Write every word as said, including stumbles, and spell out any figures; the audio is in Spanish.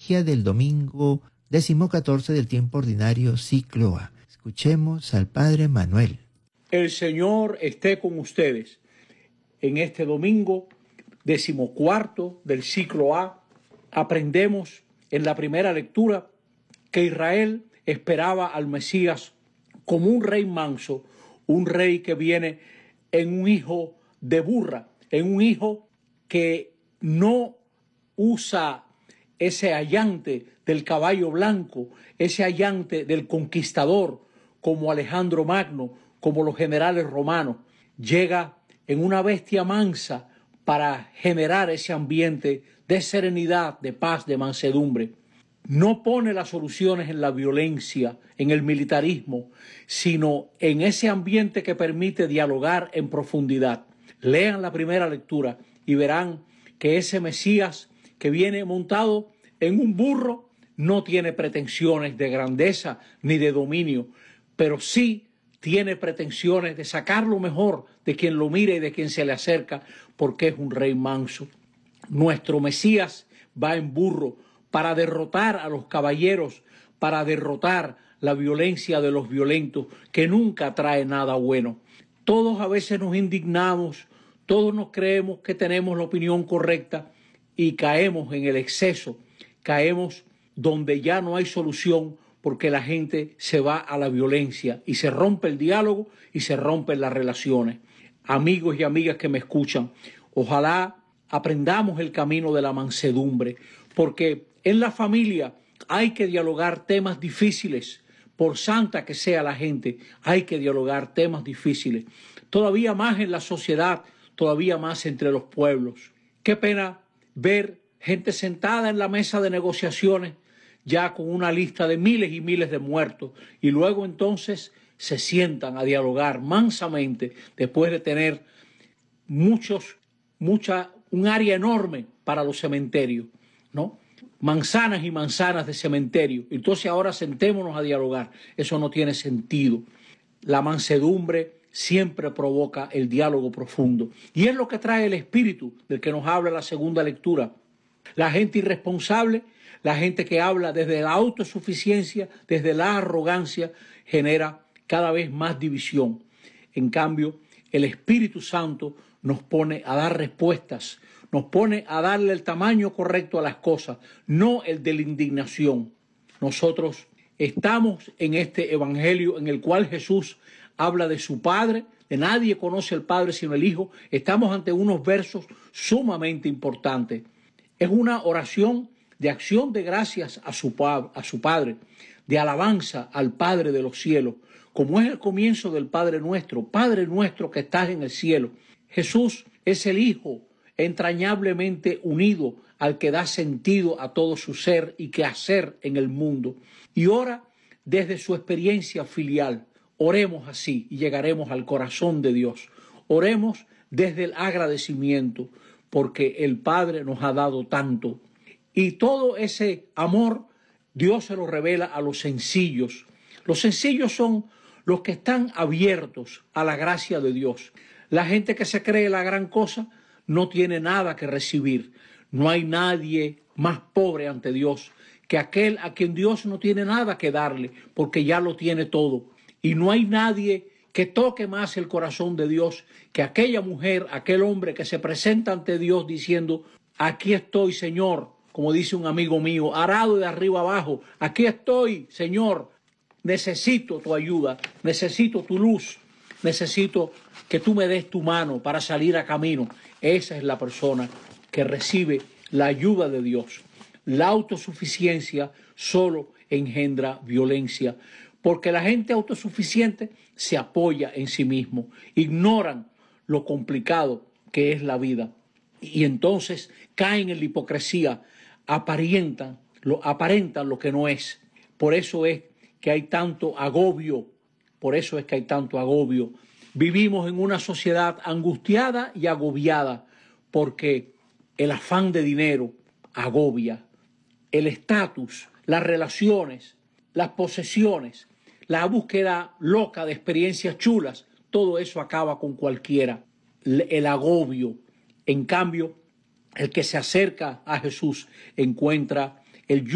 liturgia del domingo decimocatorce del tiempo ordinario ciclo A. Escuchemos al Padre Manuel. El Señor esté con ustedes. En este domingo decimocuarto del ciclo A, aprendemos en la primera lectura que Israel esperaba al Mesías como un rey manso, un rey que viene en un hijo de burra, en un hijo que no usa ese allante del caballo blanco, ese allante del conquistador, como Alejandro Magno, como los generales romanos. Llega en una bestia mansa para generar ese ambiente de serenidad, de paz, de mansedumbre. No pone las soluciones en la violencia, en el militarismo, sino en ese ambiente que permite dialogar en profundidad. Lean la primera lectura y verán que ese Mesías que viene montado en un burro no tiene pretensiones de grandeza ni de dominio, pero sí tiene pretensiones de sacar lo mejor de quien lo mire y de quien se le acerca, porque es un rey manso. Nuestro Mesías va en burro para derrotar a los caballeros, para derrotar la violencia de los violentos, que nunca trae nada bueno. Todos a veces nos indignamos, todos nos creemos que tenemos la opinión correcta y caemos en el exceso, caemos donde ya no hay solución, porque la gente se va a la violencia y se rompe el diálogo y se rompen las relaciones. Amigos y amigas que me escuchan, ojalá aprendamos el camino de la mansedumbre, porque en la familia hay que dialogar temas difíciles. Por santa que sea la gente, hay que dialogar temas difíciles. Todavía más en la sociedad, todavía más entre los pueblos. Qué pena ver gente sentada en la mesa de negociaciones ya con una lista de miles y miles de muertos, y luego entonces se sientan a dialogar mansamente después de tener muchos, mucha, un área enorme para los cementerios, ¿no? Manzanas y manzanas de cementerio. Entonces ahora sentémonos a dialogar. Eso no tiene sentido. La mansedumbre siempre provoca el diálogo profundo. Y es lo que trae el espíritu del que nos habla la segunda lectura. La gente irresponsable, la gente que habla desde la autosuficiencia, desde la arrogancia, genera cada vez más división. En cambio, el Espíritu Santo nos pone a dar respuestas, nos pone a darle el tamaño correcto a las cosas, no el de la indignación. Nosotros estamos en este evangelio en el cual Jesús habla de su Padre, de nadie conoce al Padre sino el Hijo. Estamos ante unos versos sumamente importantes. Es una oración de acción de gracias a su, a su Padre, de alabanza al Padre de los cielos, como es el comienzo del Padre nuestro, Padre nuestro que estás en el cielo. Jesús es el Hijo entrañablemente unido al que da sentido a todo su ser y quehacer en el mundo. Y ora desde su experiencia filial. Oremos así y llegaremos al corazón de Dios. Oremos desde el agradecimiento, porque el Padre nos ha dado tanto. Y todo ese amor Dios se lo revela a los sencillos. Los sencillos son los que están abiertos a la gracia de Dios. La gente que se cree la gran cosa no tiene nada que recibir. No hay nadie más pobre ante Dios que aquel a quien Dios no tiene nada que darle, porque ya lo tiene todo. Y no hay nadie que toque más el corazón de Dios que aquella mujer, aquel hombre que se presenta ante Dios diciendo: aquí estoy, Señor, como dice un amigo mío, arado de arriba abajo, aquí estoy, Señor, necesito tu ayuda, necesito tu luz, necesito que tú me des tu mano para salir a camino. Esa es la persona que recibe la ayuda de Dios. La autosuficiencia solo engendra violencia, porque la gente autosuficiente se apoya en sí mismo, ignoran lo complicado que es la vida y entonces caen en la hipocresía, aparentan lo, aparentan lo que no es. Por eso es que hay tanto agobio, por eso es que hay tanto agobio. Vivimos en una sociedad angustiada y agobiada porque el afán de dinero agobia, el estatus, las relaciones, las posesiones, la búsqueda loca de experiencias chulas, todo eso acaba con cualquiera. El agobio. En cambio, el que se acerca a Jesús encuentra el